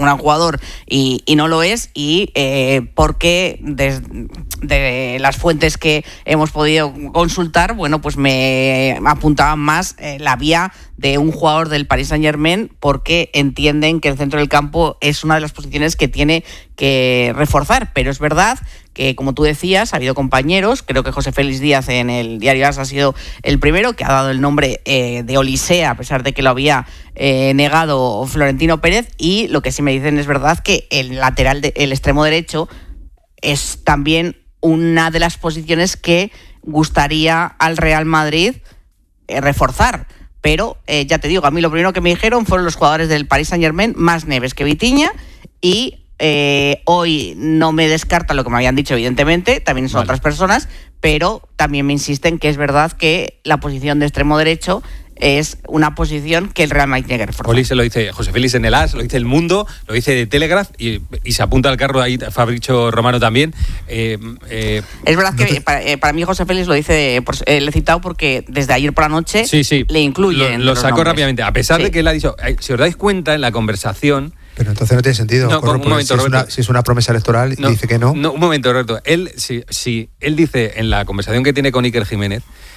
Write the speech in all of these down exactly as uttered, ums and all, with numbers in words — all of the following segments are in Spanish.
un gran jugador y, y no lo es, y eh, porque desde de las fuentes que hemos podido consultar, bueno, pues me apuntaban más eh, la vía de un jugador del Paris Saint-Germain, porque entienden que el centro del campo es una de las posiciones que tiene que reforzar. Pero es verdad que, como tú decías, ha habido compañeros, creo que José Félix Díaz en el diario AS ha sido el primero que ha dado el nombre eh, de Olise, a pesar de que lo había eh, negado Florentino Pérez, y lo que sí me dicen es verdad que el lateral, de, el extremo derecho, es también una de las posiciones que gustaría al Real Madrid eh, reforzar. Pero eh, ya te digo, a mí lo primero que me dijeron fueron los jugadores del Paris Saint-Germain, más Neves que Vitinha, y eh, hoy no me descarta lo que me habían dicho, evidentemente, también son vale. otras personas, pero también me insisten que es verdad que la posición de extremo derecho es una posición que el Real Madrid tiene que reforzar. Olise lo dice José Félix en el AS, lo dice El Mundo, lo dice de Telegraph, y, y se apunta al carro ahí Fabrizio Romano también. Eh, eh, es verdad que para, eh, para mí José Félix lo dice, por, eh, le he citado porque desde ayer por la noche sí, sí, le incluye. Lo, lo sacó nombres. rápidamente, a pesar sí. de que él ha dicho, eh, si os dais cuenta en la conversación... Pero entonces no tiene sentido. No, Corro, un momento, si, es una, si es una promesa electoral no, y dice que no. No, un momento, Roberto. Él, si, si él dice en la conversación que tiene con Iker Jiménez,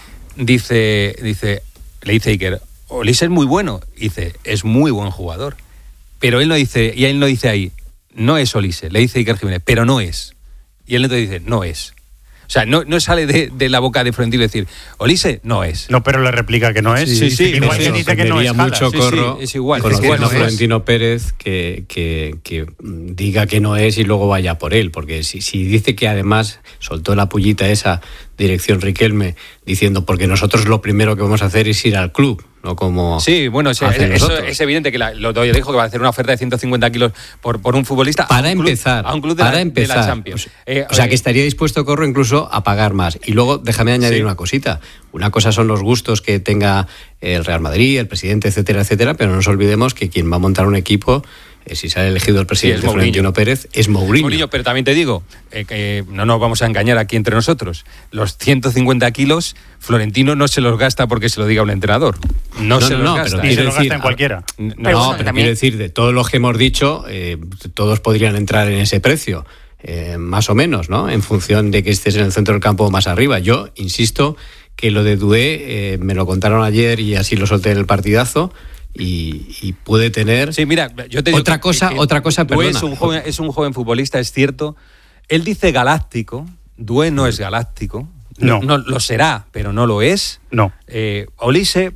dice, dice, le dice Iker, Olise es muy bueno, dice, es muy buen jugador, pero él no dice, y él no dice ahí, no es Olise, le dice Iker Jiménez, pero no es, y él entonces dice, no es. O sea, no, no sale de, de la boca de Florentino decir, Olise no es. No, pero le replica que no es. Sí, sí, sí. Igual que dice que no es mucho sí, Corro, sí, es igual. Conociendo a no Florentino Pérez que, que, que diga que no es y luego vaya por él, porque si, si dice que además soltó la pullita esa dirección Riquelme diciendo porque nosotros lo primero que vamos a hacer es ir al club, no como sí, bueno, eso, eso es evidente que la, lo dijo que va a hacer una oferta de ciento cincuenta kilos por, por un futbolista para a un empezar, club, a un club de, para la, empezar. de la Champions. Eh, o sea, que estaría dispuesto Corro incluso a pagar más. Y luego déjame añadir sí. una cosita. Una cosa son los gustos que tenga el Real Madrid, el presidente, etcétera, etcétera, pero no nos olvidemos que quien va a montar un equipo, eh, si sale elegido el presidente sí, Florentino Pérez, es Mourinho. Mourinho. Pero también te digo, eh, que no nos vamos a engañar aquí entre nosotros. Los ciento cincuenta kilos, Florentino no se los gasta porque se lo diga un entrenador. No, no se no, los no, gasta. Pero y se los gasta en cualquiera. No, pero, no, pero también... quiero decir, de todos los que hemos dicho, eh, todos podrían entrar en ese precio. Eh, más o menos, ¿no? En función de que estés en el centro del campo o más arriba. Yo insisto que lo de Doué eh, me lo contaron ayer y así lo solté en el partidazo y, y puede tener sí, mira, yo te digo otra que, cosa, que otra cosa, Doué perdona. Es un joven, es un joven futbolista, es cierto. Él dice galáctico, Doué no es galáctico, no, no lo será, pero no lo es. No. Eh, Olise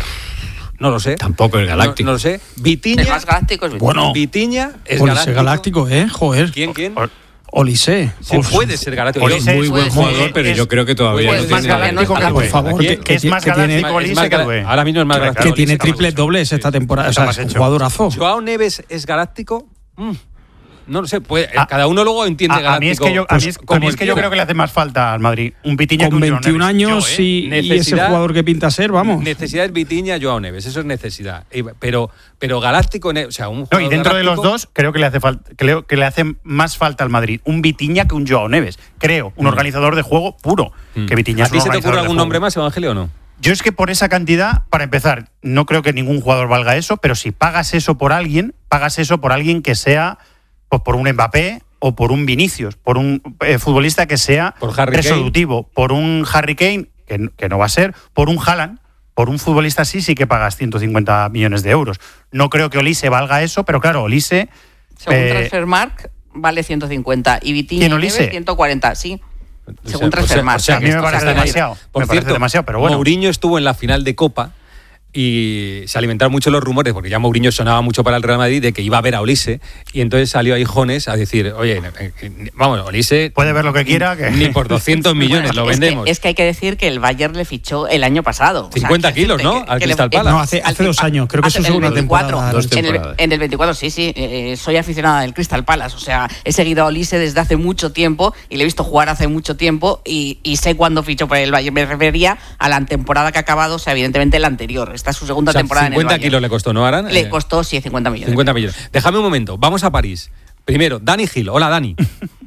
no lo sé. Tampoco es galáctico. No, no lo sé. Vitinha. El más galáctico es Vitinha. Bueno, Vitinha es Olise galáctico. galáctico, ¿eh? Joder. ¿Quién, quién? Olise. Sí, puede ser galáctico. Olise muy buen jugador, pero yo creo que todavía pues no más tiene... galáctico que Por favor, que, que, es más que galáctico tiene, Olise que Doué. Ahora mismo es más galáctico. Que tiene triples dobles esta temporada. O sea, es un jugadorazo. ¿Joao Neves es galáctico? Mm. No lo sé, pues, a, cada uno luego entiende a, galáctico. A mí es que yo, a mí es, a mí es que yo creo que le hace más falta al Madrid un Vitinha con que un veintiún años yo, ¿eh? y, y ese jugador que pinta ser, vamos. Necesidad es Vitinha, Joao Neves, eso es necesidad. Pero, pero galáctico, o sea, un jugador no, y dentro galáctico, de los dos creo que le hace falta, creo que le hace más falta al Madrid un Vitinha que un Joao Neves. Creo, un mm. organizador de juego puro. Mm. Que Vitinha ¿A ti se te ocurre algún nombre más, Evangelio, o no? Yo es que por esa cantidad, para empezar, no creo que ningún jugador valga eso, pero si pagas eso por alguien, pagas eso por alguien que sea pues por un Mbappé o por un Vinicius, por un eh, futbolista que sea por Harry resolutivo, Kane. Por un Harry Kane, que, que no va a ser, por un Haaland, por un futbolista así sí que pagas ciento cincuenta millones de euros. No creo que Olise valga eso, pero claro, Olise... Según eh, Transfermarkt vale ciento cincuenta y Vitinha y Neves ciento cuarenta, sí. O Según sea, Transfermarkt. O sea, a mí me parece o sea, demasiado. Por me cierto, parece demasiado, pero bueno. Mourinho estuvo en la final de Copa y se alimentaron mucho los rumores, porque ya Mourinho sonaba mucho para el Real Madrid, de que iba a ver a Olise, y entonces salió ahí Jones a decir, oye, vamos, Olise... Puede ver lo que quiera. Que... Ni por doscientos millones bueno, lo es vendemos. Que, es que hay que decir que el Bayern le fichó el año pasado. cincuenta o sea, kilos, ¿no? Que, al que Crystal le, Palace. No, hace, hace dos años, creo que eso es una temporada. Dos en, el, en el veinticuatro, sí, sí. Eh, soy aficionada del Crystal Palace, o sea, he seguido a Olise desde hace mucho tiempo y le he visto jugar hace mucho tiempo y, y sé cuándo fichó por el Bayern. Me refería a la temporada que ha acabado, o sea, evidentemente la anterior. Esta es su segunda o sea, temporada cincuenta kilos le costó, ¿no, Aran? Le costó, sí, cincuenta millones. cincuenta millones. Déjame un momento, vamos a París. Primero, Dani Gil. Hola, Dani.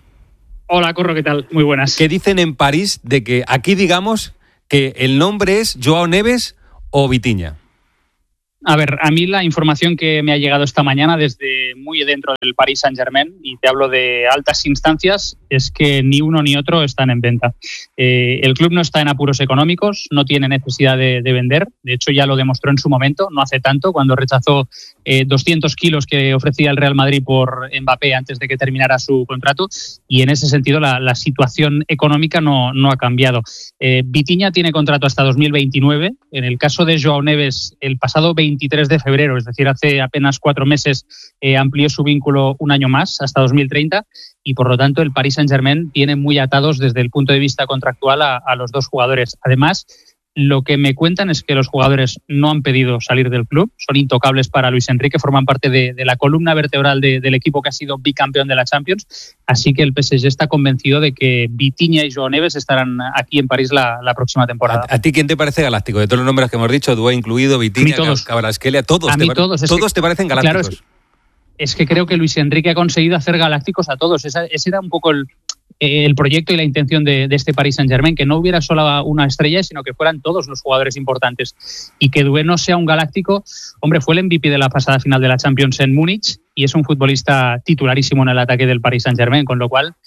Hola, Corro, ¿qué tal? Muy buenas. ¿Qué dicen en París de que aquí digamos que el nombre es Joao Neves o Vitinha? A ver, a mí la información que me ha llegado esta mañana desde muy dentro del Paris Saint-Germain, y te hablo de altas instancias, es que ni uno ni otro están en venta. Eh, el club no está en apuros económicos, no tiene necesidad de, de vender. De hecho, ya lo demostró en su momento, no hace tanto, cuando rechazó eh, doscientos kilos que ofrecía el Real Madrid por Mbappé antes de que terminara su contrato. Y en ese sentido, la, la situación económica no, no ha cambiado. Eh, Vitinha tiene contrato hasta dos mil veintinueve. En el caso de Joao Neves, el pasado veintitrés de febrero, es decir, hace apenas cuatro meses, eh, amplió su vínculo un año más, hasta dos mil treinta, y por lo tanto el Paris Saint-Germain tiene muy atados desde el punto de vista contractual a, a los dos jugadores. Además, lo que me cuentan es que los jugadores no han pedido salir del club, son intocables para Luis Enrique, forman parte de, de la columna vertebral de, del equipo que ha sido bicampeón de la Champions, así que el P S G está convencido de que Vitinha y Joao Neves estarán aquí en París la, la próxima temporada. ¿A, ¿A ti quién te parece galáctico? De todos los nombres que hemos dicho, Due incluido, Vitinha, Kvaratskhelia, todos, a te, mí todos, todos que, te parecen galácticos. Claro, es, es que creo que Luis Enrique ha conseguido hacer galácticos a todos. Esa, ese era un poco el... el proyecto y la intención de, de este Paris Saint-Germain, que no hubiera solo una estrella, sino que fueran todos los jugadores importantes. Y que Due no sea un galáctico, hombre, fue el M V P de la pasada final de la Champions en Múnich y es un futbolista titularísimo en el ataque del Paris Saint-Germain, con lo cual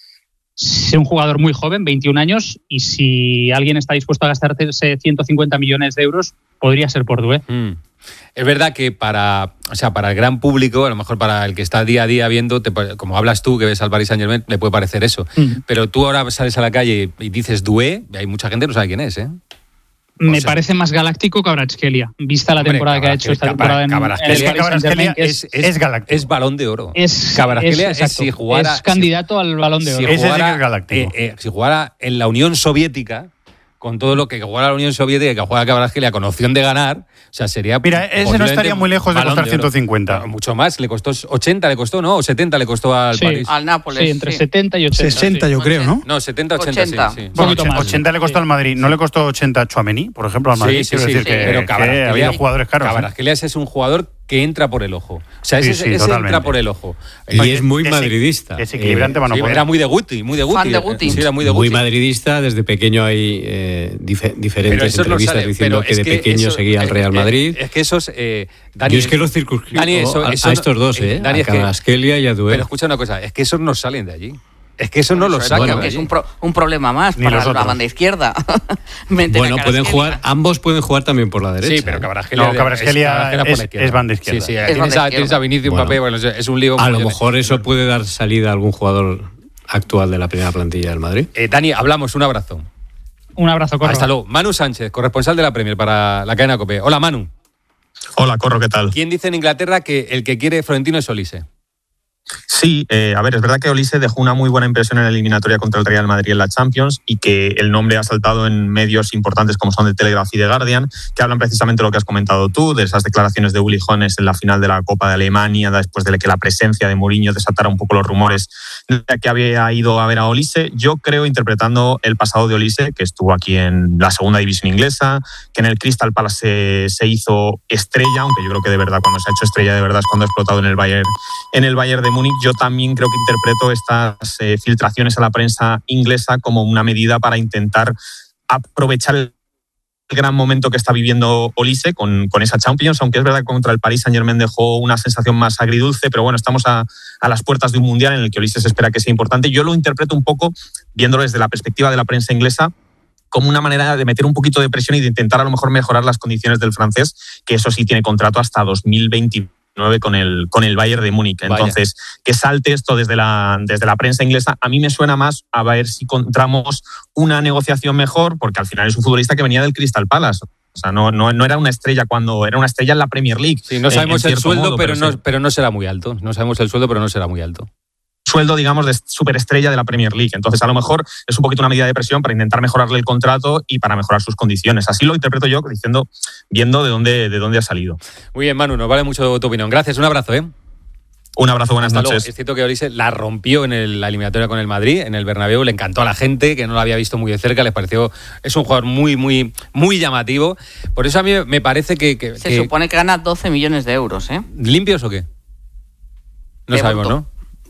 es un jugador muy joven, veintiún años, y si alguien está dispuesto a gastarse ciento cincuenta millones de euros, podría ser por Due. Mm. Es verdad que para, o sea, para el gran público, a lo mejor para el que está día a día viendo, te, como hablas tú, que ves al Paris Saint-Germain, le puede parecer eso. Mm. Pero tú ahora sales a la calle y dices Due, y hay mucha gente que no sabe quién es, ¿eh? Me o sea, parece más galáctico Kvaratskhelia, vista la hombre, temporada que ha hecho esta temporada en, en el Kvaratskhelia es, es, es galáctico. Es balón de oro. Es, Kvaratskhelia es, es, si jugara, es candidato si, al balón de oro. Si Ese jugara, sí que es galáctico. Eh, eh, si jugara en la Unión Soviética, con todo lo que jugara la Unión Soviética y que juega Kvaratskhelia con opción de ganar, o sea, sería... Mira, ese no estaría muy lejos de costar de ciento cincuenta. No, mucho más, le costó ochenta, le costó, ¿no? O setenta le costó al sí, París. Al Nápoles. Sí, entre sí. setenta y ochenta. sesenta sí. yo creo, ¿no? No, setenta, ochenta, ochenta. Sí, sí. Bueno, ochenta, ochenta le costó sí. al Madrid. ¿No le costó ochenta a Tchouaméni, por ejemplo, al Madrid? Sí, sí, Quiero sí, decir sí, que, pero que había jugadores caros. Kvaratskhelia ¿eh? Es un jugador que entra por el ojo. O sea, ese, sí, sí, ese entra por el ojo. Y es muy madridista. Desequilibrante, eh, sí, era muy de Guti, muy de Guti. Fan de Guti. Sí, era muy de Guti. Muy madridista, desde pequeño hay eh, dif- diferentes entrevistas no diciendo que de que pequeño eso, seguía al Real Madrid. Es que esos... Eh, Dani, Yo es que los circunscribo eso, a, eso, a estos dos, ¿eh? Dani, a Kvaratskhelia y a Due. Pero escucha una cosa, es que esos no salen de allí. Es que eso no lo sacan. Bueno, es un, pro, un problema más Ni para la banda izquierda. Bueno, pueden jugar, ambos pueden jugar también por la derecha. Sí, pero Kvaratskhelia no, Kvaratskhelia es, es, es banda izquierda. Sí, sí, es tienes, a, tienes a Vinicius bueno, Mbappé, bueno, es un lío. A lo mejor eso puede dar salida a algún jugador actual de la primera plantilla del Madrid. Eh, Dani, hablamos, un abrazo. Un abrazo, Corro. Hasta luego. Manu Sánchez, corresponsal de la Premier para la cadena COPE. Hola, Manu. Hola, Corro, ¿qué tal? ¿Quién dice en Inglaterra que el que quiere Florentino es Olise? Sí, eh, a ver, es verdad que Olise dejó una muy buena impresión en la eliminatoria contra el Real Madrid en la Champions y que el nombre ha saltado en medios importantes como son The Telegraph y The Guardian, que hablan precisamente de lo que has comentado tú, de esas declaraciones de Uli Hoeneß en la final de la Copa de Alemania, después de que la presencia de Mourinho desatara un poco los rumores de que había ido a ver a Olise. Yo creo, interpretando el pasado de Olise, que estuvo aquí en la segunda división inglesa, que en el Crystal Palace se, se hizo estrella, aunque yo creo que de verdad cuando se ha hecho estrella de verdad es cuando ha explotado en el Bayern, en el Bayern de Múnich. Yo también creo que interpreto estas eh, filtraciones a la prensa inglesa como una medida para intentar aprovechar el gran momento que está viviendo Olise con, con esa Champions, aunque es verdad que contra el Paris Saint-Germain dejó una sensación más agridulce, pero bueno, estamos a, a las puertas de un mundial en el que Olise se espera que sea importante. Yo lo interpreto un poco, viéndolo desde la perspectiva de la prensa inglesa, como una manera de meter un poquito de presión y de intentar a lo mejor mejorar las condiciones del francés, que eso sí tiene contrato hasta dos mil veintinueve con el, con el Bayern de Múnich. Entonces, Vaya. que salte esto desde la, desde la prensa inglesa, a mí me suena más a ver si encontramos una negociación mejor, porque al final es un futbolista que venía del Crystal Palace. O sea, no, no, no era una estrella cuando era una estrella en la Premier League. Sí, no sabemos en, en el sueldo, modo, pero, pero, no, sí. pero no será muy alto. No sabemos el sueldo, pero no será muy alto. Sueldo, digamos, de superestrella de la Premier League. Entonces, a lo mejor es un poquito una medida de presión para intentar mejorarle el contrato y para mejorar sus condiciones. Así lo interpreto yo, diciendo, viendo de dónde, de dónde ha salido. Muy bien, Manu, nos vale mucho tu opinión. Gracias, un abrazo, ¿eh? Un abrazo, buenas Hasta noches. Luego. Es cierto que Olise la rompió en el, la eliminatoria con el Madrid, en el Bernabéu, le encantó a la gente, que no lo había visto muy de cerca, les pareció, es un jugador muy, muy, muy llamativo. Por eso a mí me parece que... que Se que, supone que gana doce millones de euros, ¿eh? ¿Limpios o qué? No de sabemos, bruto. ¿no?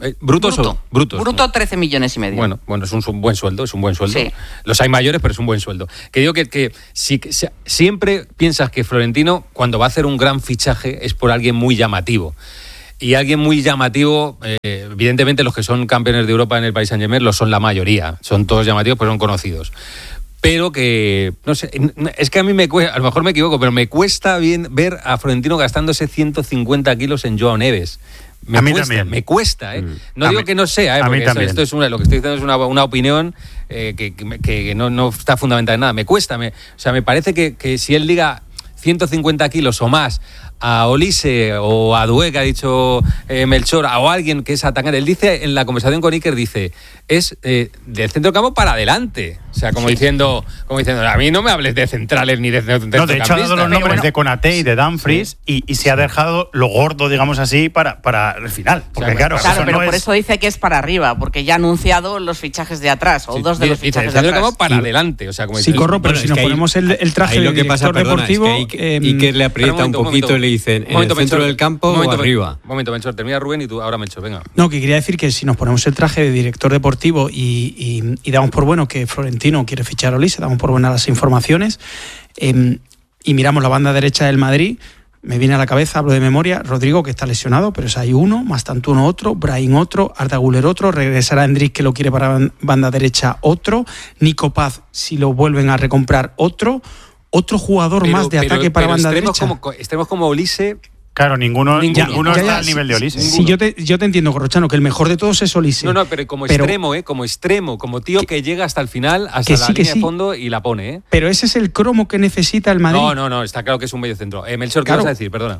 Eh, ¿Brutos bruto, o brutos? Bruto ¿no? trece millones y medio. Bueno, bueno, es un, un buen sueldo, es un buen sueldo. Sí. Los hay mayores, pero es un buen sueldo. Que digo que, que si, si, siempre piensas que Florentino, cuando va a hacer un gran fichaje, es por alguien muy llamativo. Y alguien muy llamativo, eh, evidentemente los que son campeones de Europa en el Paris Saint-Germain lo son la mayoría. Son todos llamativos, pues son conocidos. Pero que, no sé, es que a mí me cuesta, a lo mejor me equivoco, pero me cuesta bien ver a Florentino gastándose ciento cincuenta kilos en Joao Neves. Me a mí cuesta, también. me cuesta, ¿eh? No a digo mí, que no sea, ¿eh? Porque esto, esto es una, lo que estoy diciendo es una, una opinión eh, que, que, que no, no está fundamentada en nada. Me cuesta, me, o sea, me parece que, que si él diga ciento cincuenta kilos o más a Olise o a Doué, que ha dicho eh, Melchor, o a alguien que es atacante, él dice en la conversación con Iker, dice, es eh, del centro del campo para adelante. O sea, como sí. diciendo, como diciendo, a mí no me hables de centrales ni de centrocampistas. No, de hecho ha dado los nombres bueno, de Konaté y de Dumfries sí. y, y se ha dejado lo gordo, digamos así, para, para el final. Porque o sea, claro, claro eso pero no por es... eso dice que es para arriba, porque ya ha anunciado los fichajes de atrás, o sí, dos de los fichajes de atrás. Como para adelante, o sea, como sí, corro, pero bueno, si nos ponemos el, el traje de director deportivo... Es que hay, eh, Iker le aprieta un, momento, un poquito un momento, y le dicen, en momento, el centro Melchor, del campo momento, o arriba. Un momento, Melchor, termina Rubén y tú ahora Melchor, venga. No, que quería decir que si nos ponemos el traje de director deportivo y, y, y damos por bueno que Florentino quiere fichar a Olise, damos por buenas las informaciones, eh, y miramos la banda derecha del Madrid, me viene a la cabeza, hablo de memoria, Rodrigo, que está lesionado, pero es ahí uno, Mastantuono otro, Brahim otro, Arda Güler otro, regresará Endrick, que lo quiere para banda derecha otro, Nico Paz, si lo vuelven a recomprar otro, otro jugador pero, más de pero, ataque para pero banda extremos derecha. Como, extremos como Olise... Claro, ninguno, ninguno, ninguno ya, ya, está ya, al nivel de Olise. Sí, yo te, yo te entiendo, Corrochano, que el mejor de todos es Olise. No, no, pero como pero, extremo, ¿eh? Como extremo, como tío que, que llega hasta el final, hasta la sí, línea sí. de fondo y la pone, ¿eh? Pero ese es el cromo que necesita el Madrid. No, no, no, está claro que es un medio centro. Eh, Melchor, ¿qué claro. vas a decir? Perdona.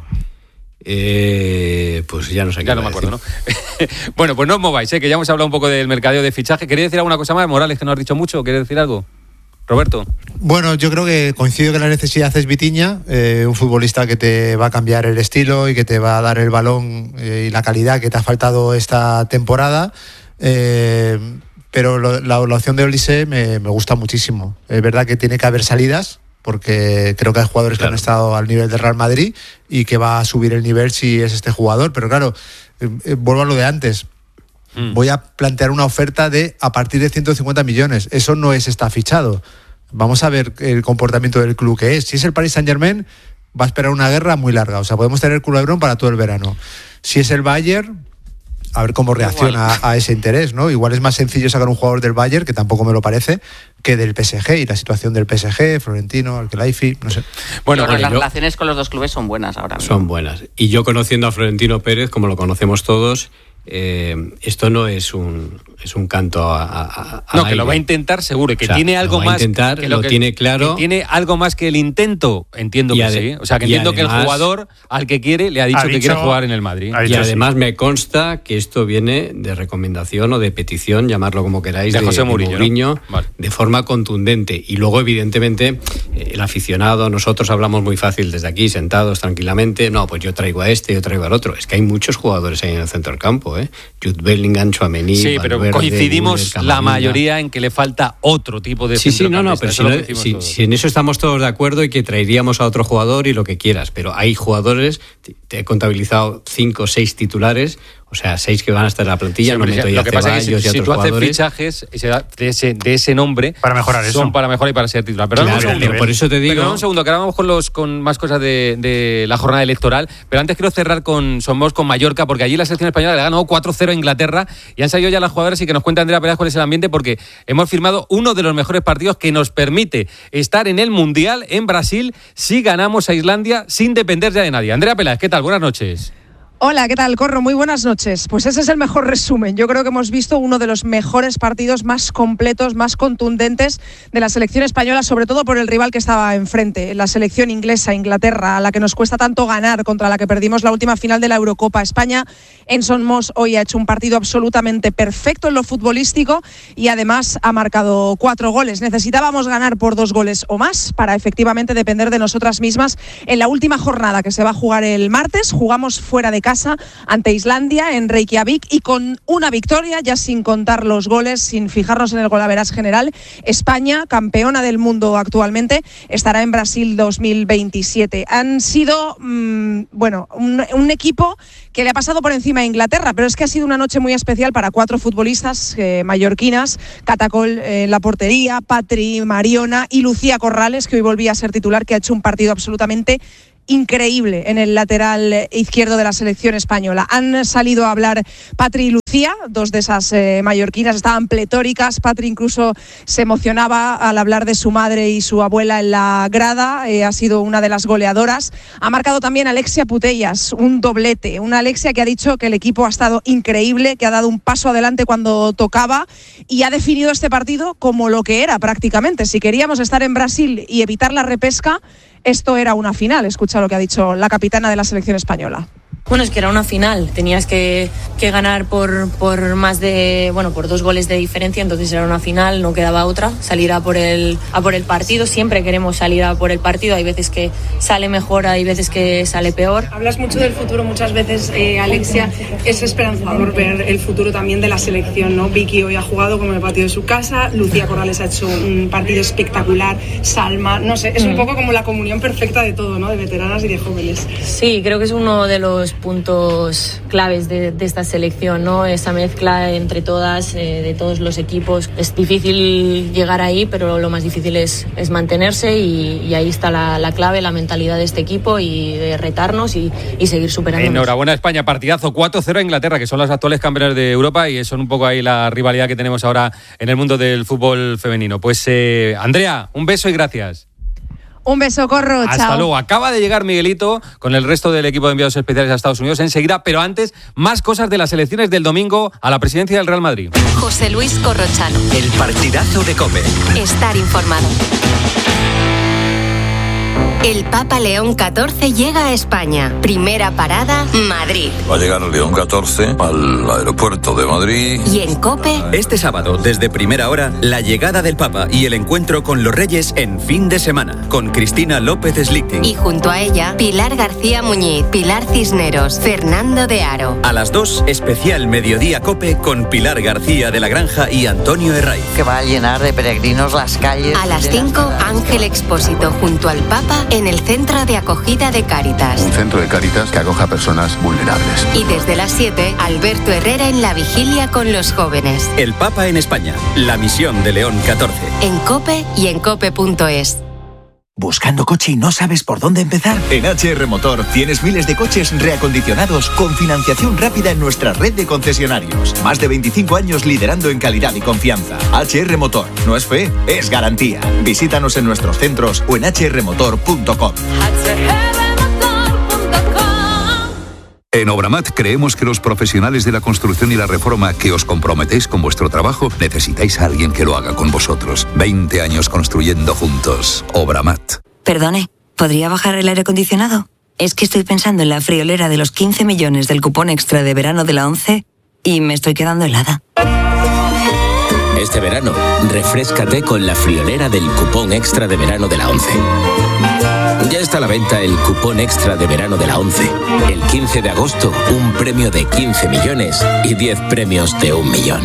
Eh, pues ya no sé qué. Ya no me acuerdo, ¿no? Bueno, pues no os mováis, ¿eh? Que ya hemos hablado un poco del mercadeo de fichaje. ¿Queréis decir alguna cosa más, Morales, que no has dicho mucho? ¿Quieres decir algo? Roberto. Bueno, yo creo que coincido que la necesidad es Vitinha, eh, un futbolista que te va a cambiar el estilo y que te va a dar el balón eh, y la calidad que te ha faltado esta temporada. Eh, pero lo, la, la opción de Olise me, me gusta muchísimo. Es verdad que tiene que haber salidas, porque creo que hay jugadores claro. que han estado al nivel del Real Madrid y que va a subir el nivel si es este jugador. Pero claro, eh, eh, vuelvo a lo de antes. Mm. Voy a plantear una oferta de a partir de ciento cincuenta millones. Eso no es está fichado. Vamos a ver el comportamiento del club que es. Si es el Paris Saint-Germain, va a esperar una guerra muy larga. O sea, podemos tener culebrón para todo el verano. Si es el Bayern, a ver cómo reacciona a, a ese interés, ¿no? Igual es más sencillo sacar un jugador del Bayern, que tampoco me lo parece, que del P S G. Y la situación del P S G, Florentino, Al-Khelaifi, no sé. Bueno, bueno, las yo, relaciones con los dos clubes son buenas ahora mismo. Son buenas. Y yo, conociendo a Florentino Pérez, como lo conocemos todos, eh, esto no es un es un canto a, a, a no, que lo va a intentar seguro, que o sea, tiene algo lo va a más intentar, que lo, lo que, tiene claro, que tiene algo más que el intento, entiendo que sí, o sea, que entiendo además, que el jugador al que quiere le ha dicho, ha dicho que quiere jugar en el Madrid. Y además sí. me consta que esto viene de recomendación o de petición, llamarlo como queráis, de, de José Mourinho, de, Mourinho, ¿no? Vale. de forma contundente. Y luego, evidentemente, el aficionado, nosotros hablamos muy fácil desde aquí, sentados tranquilamente, no, pues yo traigo a este, yo traigo al otro. Es que hay muchos jugadores ahí en el centro del campo, ¿eh? Jude Bellingham, Tchouaméni, sí, pero Valverde, coincidimos Müller, la mayoría en que le falta otro tipo de sí, sí, no, no, pero si, no, si, si en eso estamos todos de acuerdo y que traeríamos a otro jugador y lo que quieras, pero hay jugadores, te he contabilizado cinco o seis titulares, o sea, seis que van a estar en la plantilla, sí, no meto ya lo que pasa es que si, si tú haces fichajes de ese, de ese nombre para mejorar son eso. para mejorar y para ser titular. Pero claro, un segundo, por eso te digo. Pero un segundo, que ahora vamos con los con más cosas de, de la jornada electoral. Pero antes quiero cerrar con Somos con Mallorca, porque allí la selección española le ha ganado cuatro cero a Inglaterra y han salido ya las jugadoras y que nos cuenta Andrea Pérez cuál es el ambiente, porque hemos firmado uno de los mejores partidos que nos permite estar en el Mundial en Brasil si ganamos a Islandia sin depender ya de nadie. Andrea Pérez, ¿qué tal? Buenas noches. Hola, ¿qué tal, Corro? Muy buenas noches. Pues ese es el mejor resumen. Yo creo que hemos visto uno de los mejores partidos, más completos, más contundentes de la selección española, sobre todo por el rival que estaba enfrente, la selección inglesa, Inglaterra, a la que nos cuesta tanto ganar, contra la que perdimos la última final de la Eurocopa. España en Son Moss hoy ha hecho un partido absolutamente perfecto en lo futbolístico y además ha marcado cuatro goles. Necesitábamos ganar por dos goles o más para efectivamente depender de nosotras mismas en la última jornada que se va a jugar el martes. Jugamos fuera de casa casa ante Islandia en Reykjavik y con una victoria, ya sin contar los goles, sin fijarnos en el golaveras general, España, campeona del mundo actualmente, estará en Brasil dos mil veintisiete. Han sido, mmm, bueno, un, un equipo que le ha pasado por encima a Inglaterra, pero es que ha sido una noche muy especial para cuatro futbolistas eh, mallorquinas, Catacol en la portería, Patri, Mariona y Lucía Corrales, que hoy volvía a ser titular, que ha hecho un partido absolutamente increíble en el lateral izquierdo de la selección española. Han salido a hablar Patri y Lucía, dos de esas eh, mallorquinas, estaban pletóricas. Patri incluso se emocionaba al hablar de su madre y su abuela en la grada, eh, ha sido una de las goleadoras. Ha marcado también Alexia Putellas, un doblete, una Alexia que ha dicho que el equipo ha estado increíble, que ha dado un paso adelante cuando tocaba y ha definido este partido como lo que era prácticamente. Si queríamos estar en Brasil y evitar la repesca, esto era una final. Escucha lo que ha dicho la capitana de la selección española. Bueno, es que era una final, tenías que, que ganar por, por más de, bueno, por dos goles de diferencia, entonces era una final, no quedaba otra, salir a por el, a por el partido. Siempre queremos salir a por el partido, hay veces que sale mejor, hay veces que sale peor. Hablas mucho del futuro muchas veces, eh, Alexia, es esperanzador ver el futuro también de la selección, ¿no? Vicky hoy ha jugado como en el patio de su casa, Lucía Corrales ha hecho un partido espectacular, Salma, no sé, es un poco como la comunión perfecta de todo, ¿no? De veteranas y de jóvenes. Sí, creo que es uno de los puntos claves de, de esta selección, ¿no? Esa mezcla entre todas, eh, de todos los equipos. Es difícil llegar ahí, pero lo más difícil es, es mantenerse y, y ahí está la, la clave, la mentalidad de este equipo y de retarnos y, y seguir superando. Enhorabuena España, partidazo cuatro cero a Inglaterra, que son las actuales campeonas de Europa y son un poco ahí la rivalidad que tenemos ahora en el mundo del fútbol femenino. Pues eh, Andrea, un beso y gracias. Un beso, Corro, Hasta chao. luego. Acaba de llegar Miguelito con el resto del equipo de enviados especiales a Estados Unidos enseguida, pero antes, más cosas de las elecciones del domingo a la presidencia del Real Madrid. José Luis Corrochano. El partidazo de COPE. Estar informado. El Papa León catorce llega a España. Primera parada, Madrid. Va a llegar León catorce al aeropuerto de Madrid. Y en COPE... Este sábado, desde primera hora, la llegada del Papa y el encuentro con los Reyes en fin de semana, con Cristina López Slichting. Y junto a ella, Pilar García Muñiz, Pilar Cisneros, Fernando de Aro. A las dos, especial Mediodía COPE con Pilar García de la Granja y Antonio Herraiz. Que va a llenar de peregrinos las calles. A las cinco, Ángel Expósito junto al Papa en el Centro de Acogida de Cáritas. Un centro de Cáritas que acoja a personas vulnerables. Y desde las siete, Alberto Herrera en la vigilia con los jóvenes. El Papa en España, la misión de León catorce. En COPE y en cope punto es. ¿Buscando coche y no sabes por dónde empezar? En H R Motor tienes miles de coches reacondicionados con financiación rápida en nuestra red de concesionarios. Más de veinticinco años liderando en calidad y confianza. H R Motor. No es fe, es garantía. Visítanos en nuestros centros o en h r motor punto com. En Obramat creemos que los profesionales de la construcción y la reforma que os comprometéis con vuestro trabajo necesitáis a alguien que lo haga con vosotros. veinte años construyendo juntos. Obramat. Perdone, ¿podría bajar el aire acondicionado? Es que estoy pensando en la friolera de los quince millones del cupón extra de verano de la ONCE y me estoy quedando helada. Este verano, refréscate con la friolera del cupón extra de verano de la ONCE. Ya está a la venta el cupón extra de verano de la ONCE. El quince de agosto, un premio de quince millones y diez premios de un millón.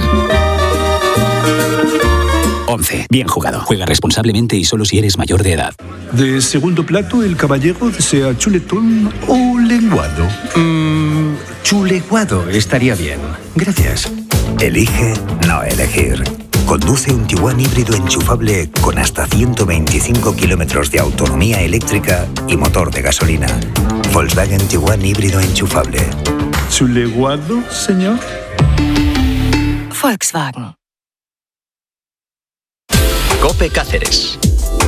ONCE. Bien jugado. Juega responsablemente y solo si eres mayor de edad. De segundo plato, el caballero desea chuletón o lenguado. Mmm, chuleguado estaría bien. Gracias. Elige no elegir. Conduce un Tiguan híbrido enchufable con hasta ciento veinticinco kilómetros de autonomía eléctrica y motor de gasolina. Volkswagen Tiguan híbrido enchufable. ¿Chuleguado, señor? Volkswagen. COPE Cáceres.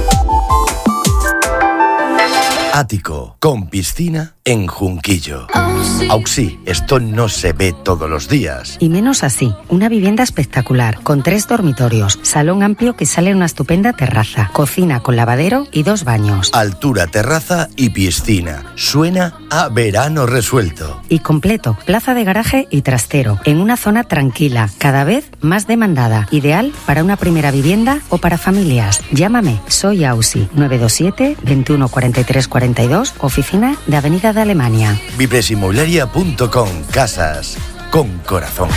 Ático, con piscina en Junquillo. Auxi, esto no se ve todos los días. Y menos así, una vivienda espectacular, con tres dormitorios, salón amplio que sale en una estupenda terraza, cocina con lavadero y dos baños. Altura, terraza y piscina. Suena a verano resuelto. Y completo, plaza de garaje y trastero, en una zona tranquila, cada vez más demandada, ideal para una primera vivienda o para familias. Llámame, soy Auxi, nueve dos siete, veintiuno cuarenta y tres cuarenta y dos, oficina de Avenida de Alemania. Vipresinmobiliaria punto com. Casas con corazón.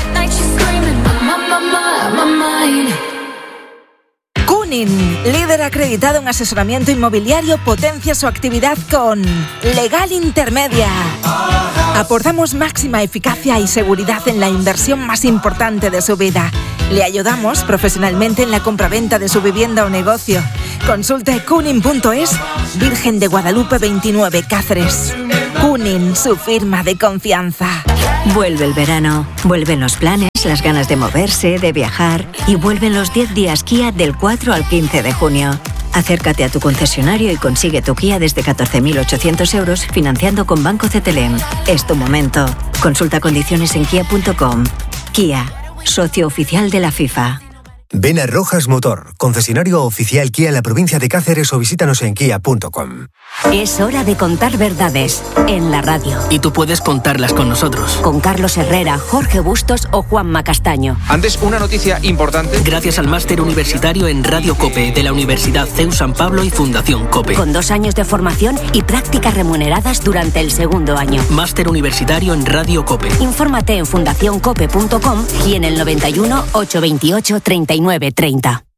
Cunin, líder acreditado en asesoramiento inmobiliario, potencia su actividad con Legal Intermedia. Aportamos máxima eficacia y seguridad en la inversión más importante de su vida. Le ayudamos profesionalmente en la compraventa de su vivienda o negocio. Consulte cunin punto es, Virgen de Guadalupe veintinueve, Cáceres. Cunin, su firma de confianza. Vuelve el verano, vuelven los planes, las ganas de moverse, de viajar y vuelven los diez días Kia del cuatro al quince de junio. Acércate a tu concesionario y consigue tu Kia desde catorce mil ochocientos euros financiando con Banco C T L M. Es tu momento. Consulta condiciones en kia punto com. Kia, socio oficial de la FIFA. Ven a Rojas Motor, concesionario oficial Kia en la provincia de Cáceres o visítanos en kia punto com. Es hora de contar verdades en la radio. Y tú puedes contarlas con nosotros. Con Carlos Herrera, Jorge Bustos o Juanma Castaño. Antes, una noticia importante. Gracias al máster universitario en Radio COPE de la Universidad C E U San Pablo y Fundación COPE. Con dos años de formación y prácticas remuneradas durante el segundo año. Máster universitario en Radio COPE. Infórmate en fundación cope punto com y en el noventa y uno, ochocientos veintiocho, treinta y nueve treinta.